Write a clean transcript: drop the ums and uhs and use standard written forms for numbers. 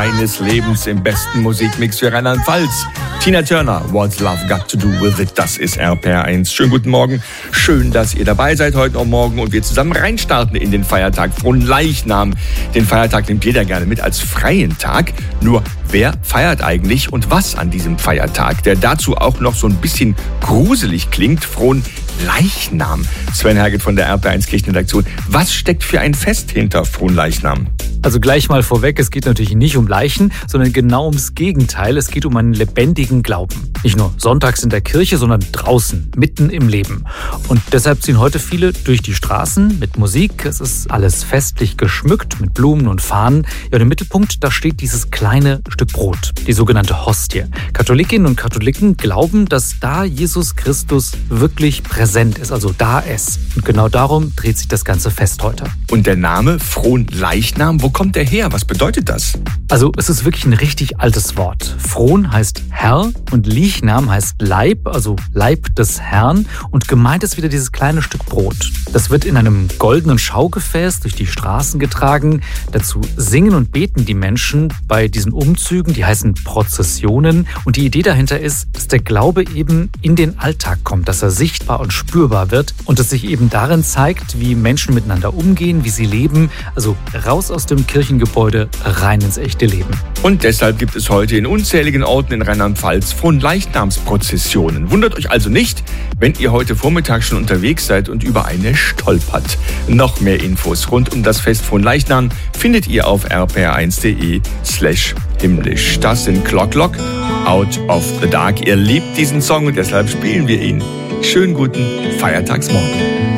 Meines Lebens im besten Musikmix für Rheinland-Pfalz. Tina Turner, What's Love Got to Do with It? Das ist RPR1. Schönen guten Morgen. Schön, dass ihr dabei seid heute und morgen und wir zusammen reinstarten in den Feiertag Fronleichnam. Den Feiertag nimmt jeder gerne mit als freien Tag. Nur wer feiert eigentlich und was an diesem Feiertag, der dazu auch noch so ein bisschen gruselig klingt? Fronleichnam. Sven Herget von der RPR1 Kirchenredaktion. Was steckt für ein Fest hinter Fronleichnam? Also gleich mal vorweg, es geht natürlich nicht um Leichen, sondern genau ums Gegenteil. Es geht um einen lebendigen Glauben. Nicht nur sonntags in der Kirche, sondern draußen, mitten im Leben. Und deshalb ziehen heute viele durch die Straßen mit Musik. Es ist alles festlich geschmückt mit Blumen und Fahnen. Ja, und im Mittelpunkt, da steht dieses kleine Stück Brot, die sogenannte Hostie. Katholikinnen und Katholiken glauben, dass da Jesus Christus wirklich präsent ist, also da ist. Und genau darum dreht sich das ganze Fest heute. Und der Name Fronleichnam, wo kommt der her? Was bedeutet das? Also es ist wirklich ein richtig altes Wort. Fron heißt Herr und Leichnam heißt Leib, also Leib des Herrn. Und gemeint ist wieder dieses kleine Stück Brot. Das wird in einem goldenen Schaugefäß durch die Straßen getragen. Dazu singen und beten die Menschen bei diesen Umzügen, die heißen Prozessionen. Und die Idee dahinter ist, dass der Glaube eben in den Alltag kommt, dass er sichtbar und spürbar wird und es sich eben darin zeigt, wie Menschen miteinander umgehen, wie sie leben. Also raus aus dem Kirchengebäude, rein ins echte Leben. Und deshalb gibt es heute in unzähligen Orten in Rheinland-Pfalz Fronleichnamsprozessionen. Wundert euch also nicht, wenn ihr heute Vormittag schon unterwegs seid und über eine stolpert. Noch mehr Infos rund um das Fest Fronleichnam findet ihr auf rpr1.de/himmlisch. Das sind Clock Lock, Out of the Dark. Ihr liebt diesen Song und deshalb spielen wir ihn. Schönen guten Feiertagsmorgen.